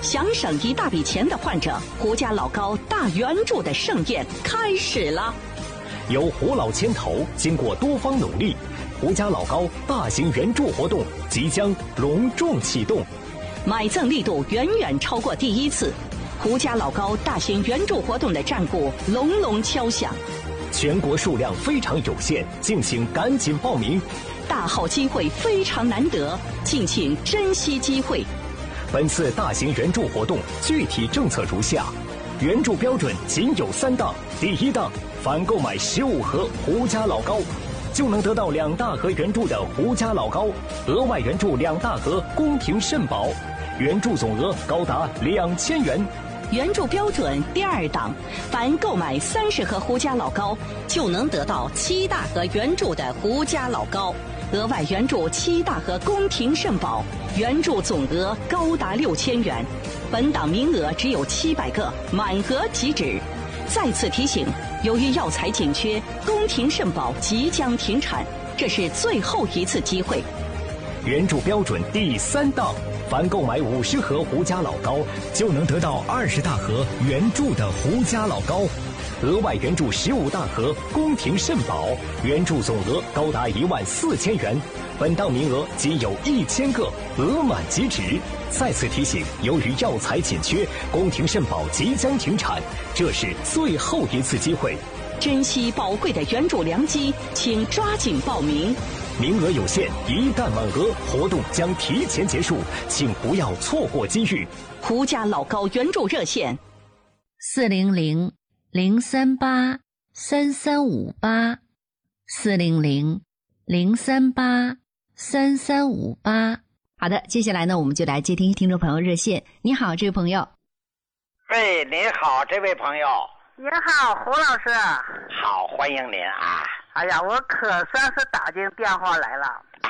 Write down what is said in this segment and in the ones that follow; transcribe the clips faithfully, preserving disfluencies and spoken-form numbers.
想省一大笔钱的患者，胡家老高大援助的盛宴开始了。 由胡老牵头，经过多方努力，胡家老高大型援助活动即将隆重启动， 买赠力度远远超过第一次，胡家老高大型援助活动的战鼓隆隆敲响。 全国数量非常有限，敬请赶紧报名。 大好机会非常难得，敬请珍惜机会。 本次大型援助活动具体政策如下：援助标准仅有三档。第一档，凡购买十五盒胡家老高，就能得到两大盒援助的胡家老高，额外援助两大盒宫廷肾宝，援助总额高达两千元。 援助标准第二档，凡购买三十盒胡家老高，就能得到七大盒援助的胡家老高，额外援助七大盒宫廷肾宝，援助总额高达六千元。本档名额只有七百个，满额即止。再次提醒，由于药材紧缺，宫廷肾宝即将停产，这是最后一次机会。 援助标准第三档，凡购买五十盒胡家老高，就能得到二十大盒援助的胡家老高，额外援助十五大盒宫廷肾宝，援助总额高达一万四千元。本档名额仅有一千个，额满即止。再次提醒，由于药材紧缺，宫廷肾宝即将停产，这是最后一次机会。 珍惜宝贵的援助良机，请抓紧报名。 名额有限，一旦满额，活动将提前结束，请不要错过机遇。 胡家老高援助热线： 四零零零三八三三五八，四零零零三八三三五八。好的，接下来呢，我们就来接听听众朋友热线。你好，这位朋友。 喂，你好，这位朋友。 你好，胡老师。 好，欢迎您啊。 哎呀，我可算是打进电话来了。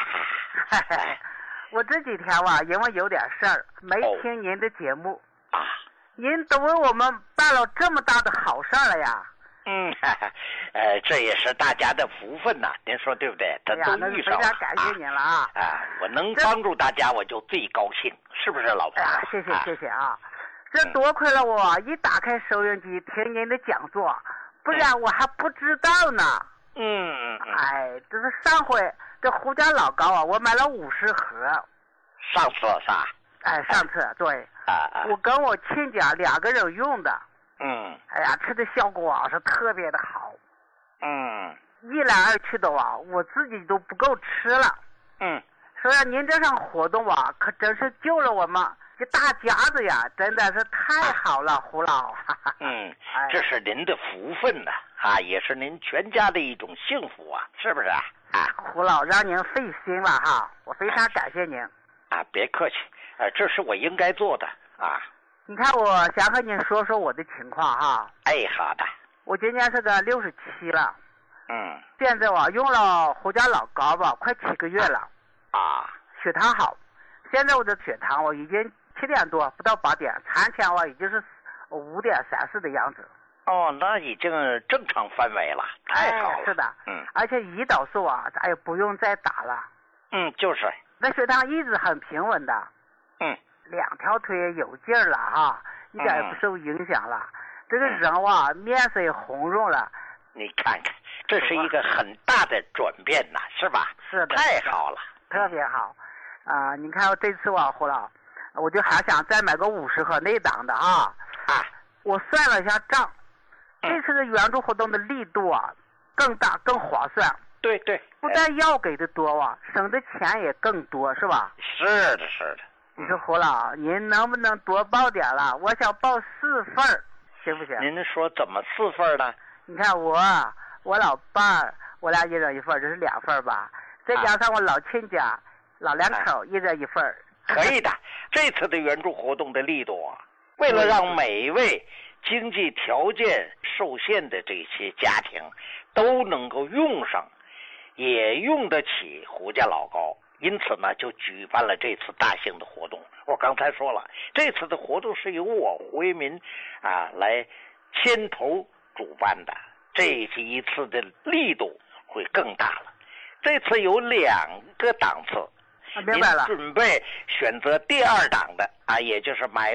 我这几天吧，因为有点事儿，没听您的节目。 啊。 您都为我们办了这么大的好事了呀。 嗯，呃，这也是大家的福分呐、啊，您说对不对？这都遇上了。 非常感谢您了啊！ 啊，啊我能帮助大家，我就最高兴，是不是，老婆？ 哎呀，谢谢谢谢啊！这多亏了我一打开收音机听您的讲座，不然我还不知道呢。 嗯嗯嗯。 哎，这是上回这胡家老高啊，我买了五十盒。 上次是吧？ 哎，上次对。 啊啊。 我跟我亲家两个人用的。 嗯。 哎呀，吃的效果啊是特别的好。 嗯。 一来二去的啊，我自己都不够吃了。 嗯。 所以您这场活动啊，可真是救了我们这大家子呀，真的是太好了，胡老。 嗯，这是您的福分呐、啊，啊，也是您全家的一种幸福啊，是不是啊？啊， 胡老让您费心了哈，我非常感谢您。 啊，别客气，呃，这是我应该做的啊。 你看，我想和您说说我的情况哈。 哎，好的。 我今年是个六十七了。 嗯。 现在我用了胡家老高吧，快七个月了。 啊。 血糖好，现在我的血糖我已经七点多，不到八点，餐前我已经是五点三四的样子。 哦，那已经正常范围了，太好了。 哎、是的。 嗯。 而且胰岛素啊，咱也不用再打了。 嗯，就是。 那血糖一直很平稳的。 嗯。 两条腿也有劲儿了哈，一点也不受影响了。嗯、这个人哇，面色也红润了。 你看看，这是一个很大的转变呐，是吧？ 是的。 太好了， 特别好。啊、呃，你看这次我胡老，我就还想再买个五十盒内档的啊。 啊。 我算了一下账， 嗯、 这次的援助活动的力度啊更大更划算。 对对。 不但药给的多啊，省的钱也更多，是吧？ 是的，是的。 你说胡老，您能不能多报点了？我想报四份儿，行不行？ 您说怎么四份呢？ 你看我，我老伴儿，我俩一人一份，这是两份吧？再加上我老亲家、啊、老两口、啊、一人一份。 可以的，这次的援助活动的力度啊，为了让每一位经济条件受限的这些家庭都能够用上，也用得起胡家老高。因此呢，就举办了这次大型的活动。我刚才说了，这次的活动是由我胡为民啊来牵头主办的，这一次的力度会更大了。这次有两个档次， 啊、明白了。 您准备选择第二档的啊，也就是买